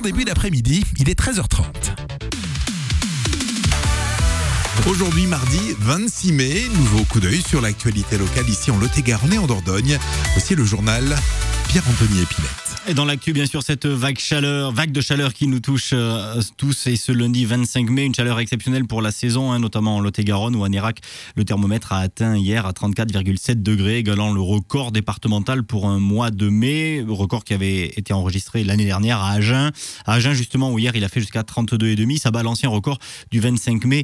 bon début d'après-midi, il est 13h30. Aujourd'hui, mardi 26 mai, nouveau coup d'œil sur l'actualité locale ici en Lot-et-Garonne et en Dordogne. Voici le journal Pierre-Anthony Épinette. Et dans l'actu, bien sûr, cette vague de chaleur qui nous touche tous. Et ce lundi 25 mai, une chaleur exceptionnelle pour la saison, notamment en Lot-et-Garonne où à Nérac, le thermomètre a atteint hier à 34,7 degrés, égalant le record départemental pour un mois de mai, record qui avait été enregistré l'année dernière à Agen. À Agen, justement, où hier il a fait jusqu'à 32,5. Ça bat l'ancien record du 25 mai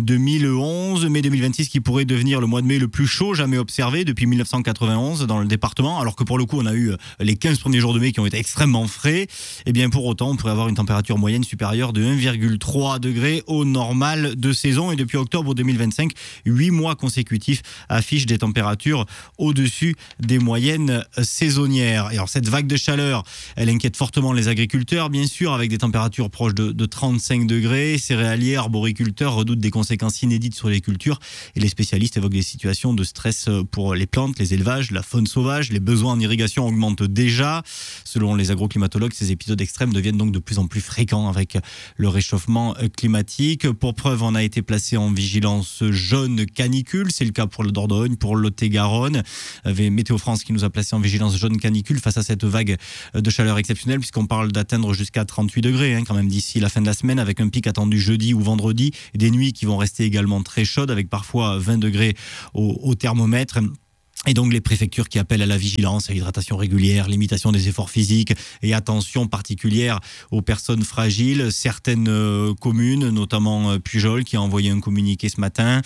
2011. Mai 2026 qui pourrait devenir le mois de mai le plus chaud jamais observé depuis 1991 dans le département, alors que pour le coup, on a eu les 15 premiers jours de mai qui ont été extrêmement frais. Et bien pour autant, on pourrait avoir une température moyenne supérieure de 1,3 degrés au normal de saison. Et depuis octobre 2025, 8 mois consécutifs affichent des températures au-dessus des moyennes saisonnières. Et alors cette vague de chaleur, elle inquiète fortement les agriculteurs, bien sûr, avec des températures proches de 35 degrés. Céréaliers, arboriculteurs redoutent des conséquences inédites sur les cultures. Et les spécialistes évoquent des situations de stress pour les plantes, les élevages, la faune sauvage. Les besoins en irrigation augmentent déjà. Selon les agroclimatologues, ces épisodes extrêmes deviennent donc de plus en plus fréquents avec le réchauffement climatique. Pour preuve, on a été placé en vigilance jaune canicule. C'est le cas pour le Dordogne, pour le Lot-et-Garonne. Météo France qui nous a placé en vigilance jaune canicule face à cette vague de chaleur exceptionnelle, puisqu'on parle d'atteindre jusqu'à 38 degrés quand même d'ici la fin de la semaine, avec un pic attendu jeudi ou vendredi. Des nuits qui vont rester également très chaudes, avec parfois 20 degrés au thermomètre. Et donc les préfectures qui appellent à la vigilance, à l'hydratation régulière, limitation des efforts physiques et attention particulière aux personnes fragiles. Certaines communes, notamment Pujol, qui a envoyé un communiqué ce matin,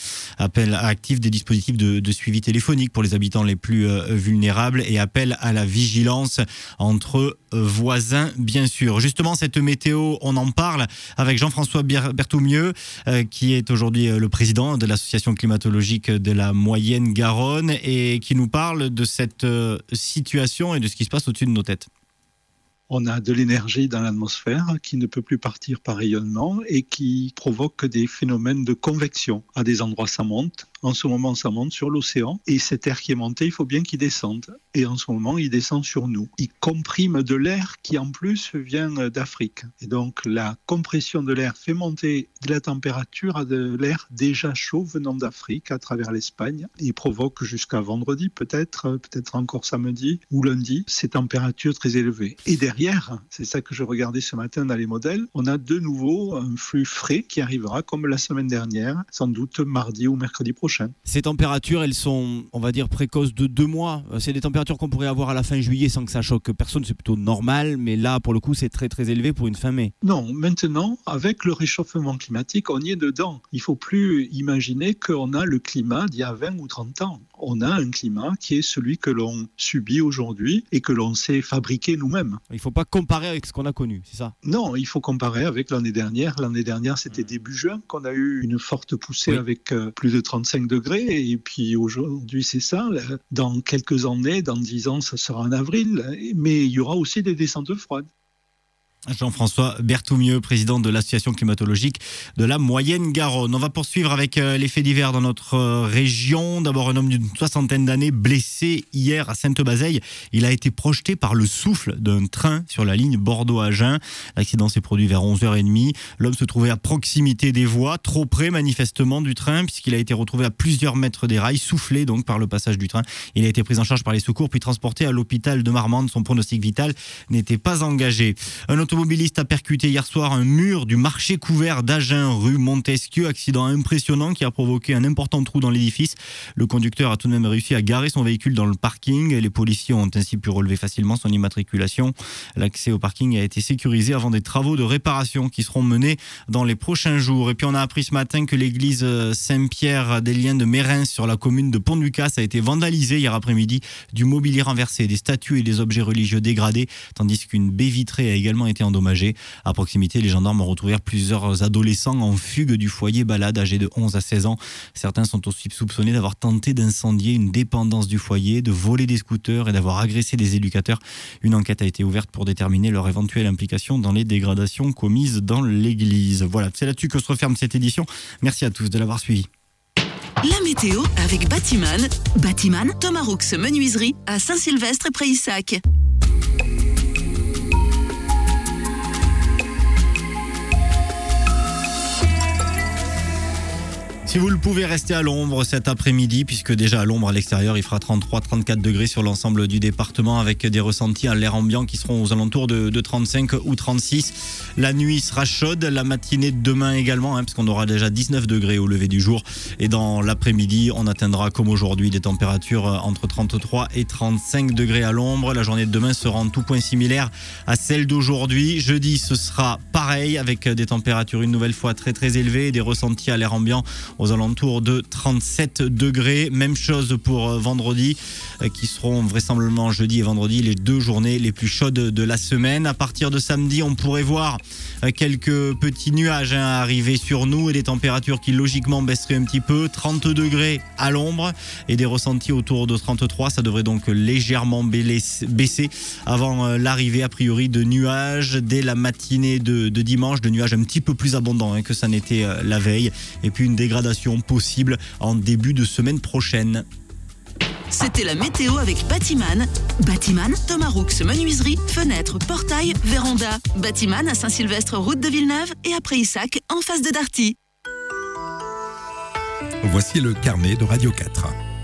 active des dispositifs de suivi téléphonique pour les habitants les plus vulnérables et appelle à la vigilance entre voisins, bien sûr. Justement, cette météo, on en parle avec Jean-François Berthoumieux, qui est aujourd'hui le président de l'association climatologique de la Moyenne-Garonne et qui nous parle de cette situation et de ce qui se passe au-dessus de nos têtes. On a de l'énergie dans l'atmosphère qui ne peut plus partir par rayonnement et qui provoque des phénomènes de convection. À des endroits, ça monte. En ce moment, ça monte sur l'océan. Et cet air qui est monté, il faut bien qu'il descende. Et en ce moment, il descend sur nous. Il comprime de l'air qui, en plus, vient d'Afrique. Et donc, la compression de l'air fait monter de la température à de l'air déjà chaud venant d'Afrique à travers l'Espagne. Il provoque jusqu'à vendredi, peut-être encore samedi ou lundi, ces températures très élevées. Et derrière, c'est ça que je regardais ce matin dans les modèles, on a de nouveau un flux frais qui arrivera comme la semaine dernière, sans doute mardi ou mercredi prochain. Ces températures, elles sont, on va dire, précoces de 2 mois. C'est des températures qu'on pourrait avoir à la fin juillet sans que ça choque personne. C'est plutôt normal, mais là, pour le coup, c'est très très élevé pour une fin mai. Non, maintenant, avec le réchauffement climatique, on y est dedans. Il ne faut plus imaginer qu'on a le climat d'il y a 20 ou 30 ans. On a un climat qui est celui que l'on subit aujourd'hui et que l'on sait fabriquer nous-mêmes. Il ne faut pas comparer avec ce qu'on a connu, c'est ça ? Non, il faut comparer avec l'année dernière. L'année dernière, c'était début juin qu'on a eu une forte poussée avec plus de 35 degrés. Et puis aujourd'hui, c'est ça. Dans quelques années, dans 10 ans, ça sera en avril. Mais il y aura aussi des descentes froides. Jean-François Berthoumieux, président de l'association climatologique de la Moyenne-Garonne. On va poursuivre avec les faits divers dans notre région. D'abord, un homme d'une 60aine d'années blessé hier à Sainte-Bazeille. Il a été projeté par le souffle d'un train sur la ligne Bordeaux-Agen. L'accident s'est produit vers 11h30. L'homme se trouvait à proximité des voies, trop près manifestement du train, puisqu'il a été retrouvé à plusieurs mètres des rails, soufflé donc par le passage du train. Il a été pris en charge par les secours, puis transporté à l'hôpital de Marmande. Son pronostic vital n'était pas engagé. Un automobiliste a percuté hier soir un mur du marché couvert d'Agen, rue Montesquieu. Accident impressionnant qui a provoqué un important trou dans l'édifice. Le conducteur a tout de même réussi à garer son véhicule dans le parking. Les policiers ont ainsi pu relever facilement son immatriculation. L'accès au parking a été sécurisé avant des travaux de réparation qui seront menés dans les prochains jours. Et puis on a appris ce matin que l'église Saint-Pierre des Liens de Mérins sur la commune de Pont-du-Casse a été vandalisée hier après-midi. Du mobilier renversé, des statues et des objets religieux dégradés, tandis qu'une baie vitrée a également été endommagée. À proximité, les gendarmes ont retrouvé plusieurs adolescents en fugue du foyer balade âgés de 11 à 16 ans. Certains sont aussi soupçonnés d'avoir tenté d'incendier une dépendance du foyer, de voler des scooters et d'avoir agressé des éducateurs. Une enquête a été ouverte pour déterminer leur éventuelle implication dans les dégradations commises dans l'église. Voilà, c'est là-dessus que se referme cette édition. Merci à tous de l'avoir suivi. La météo avec Batiman. Batiman, Thomas Roux Menuiserie à Saint-Sylvestre et Prayssac. Si vous le pouvez, rester à l'ombre cet après-midi, puisque déjà à l'ombre à l'extérieur, il fera 33-34 degrés sur l'ensemble du département, avec des ressentis à l'air ambiant qui seront aux alentours de 35 ou 36. La nuit sera chaude, la matinée de demain également, parce qu'on aura déjà 19 degrés au lever du jour. Et dans l'après-midi, on atteindra comme aujourd'hui des températures entre 33 et 35 degrés à l'ombre. La journée de demain sera en tout point similaire à celle d'aujourd'hui. Jeudi, ce sera pareil, avec des températures une nouvelle fois très très élevées et des ressentis à l'air ambiant aux alentours de 37 degrés. Même chose pour vendredi, qui seront vraisemblablement jeudi et vendredi les deux journées les plus chaudes de la semaine. À partir de samedi, on pourrait voir quelques petits nuages arriver sur nous et des températures qui logiquement baisseraient un petit peu. 30 degrés à l'ombre et des ressentis autour de 33. Ça devrait donc légèrement baisser avant l'arrivée a priori de nuages dès la matinée de dimanche, de nuages un petit peu plus abondants que ça n'était la veille, et puis une dégradation possible en début de semaine prochaine. C'était la météo avec Batiman. Batiman, Thomas Roux, menuiserie, fenêtres, portails, véranda. Batiman à Saint-Sylvestre, route de Villeneuve, et à Prayssac, en face de Darty. Voici le carnet de Radio 4.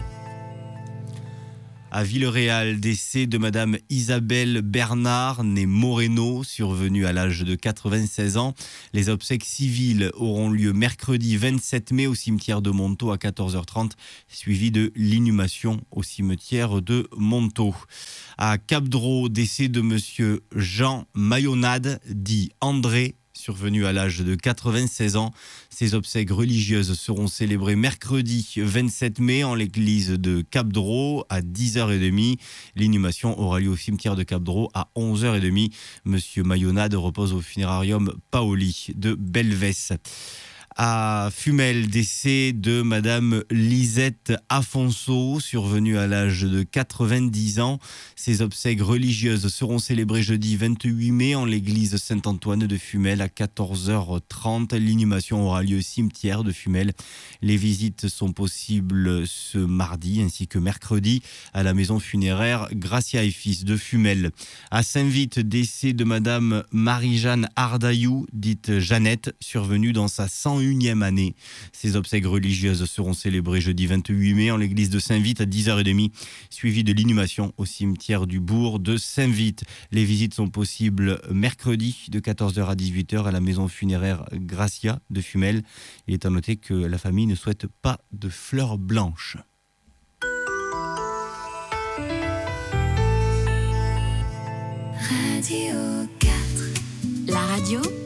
À Villeréal, décès de Madame Isabelle Bernard, née Moreno, survenue à l'âge de 96 ans. Les obsèques civiles auront lieu mercredi 27 mai au cimetière de Montaut à 14h30, suivi de l'inhumation au cimetière de Montaut. À Cap-Dros, décès de Monsieur Jean Mayonnade, dit André, survenu à l'âge de 96 ans. Ces obsèques religieuses seront célébrées mercredi 27 mai en l'église de Cap-Dros à 10h30. L'inhumation aura lieu au cimetière de Cap-Dros à 11h30. Monsieur Mayonnade repose au funérarium Paoli de Belvès. À Fumel, décès de Madame Lisette Afonso, survenue à l'âge de 90 ans. Ces obsèques religieuses seront célébrées jeudi 28 mai en l'église Saint-Antoine de Fumel à 14h30. L'inhumation aura lieu au cimetière de Fumel. Les visites sont possibles ce mardi ainsi que mercredi à la maison funéraire Gracia et Fils de Fumel. À Saint-Vite, décès de Madame Marie-Jeanne Ardaillou, dite Jeannette, survenue dans sa 101e année. Ces obsèques religieuses seront célébrées jeudi 28 mai en l'église de Saint-Vite à 10h30, suivi de l'inhumation au cimetière du bourg de Saint-Vite. Les visites sont possibles mercredi de 14h à 18h à la maison funéraire Gracia de Fumel. Il est à noter que la famille ne souhaite pas de fleurs blanches. Radio 4. La radio